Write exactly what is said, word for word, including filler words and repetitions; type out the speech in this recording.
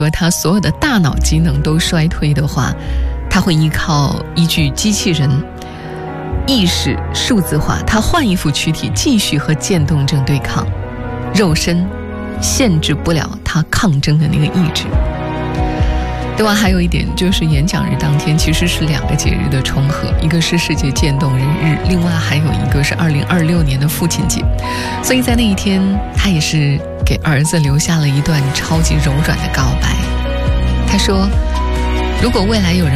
和他所有的大脑机能都衰退的话，他会依靠一具机器人意识数字化，他换一副躯体继续和渐冻症对抗，肉身限制不了他抗争的那个意志。另外还有一点就是演讲日当天其实是两个节日的重合，一个是世界渐冻人日，另外还有一个是二零二六年的父亲节，所以在那一天他也是给儿子留下了一段超级柔软的告白。他说，如果未来有人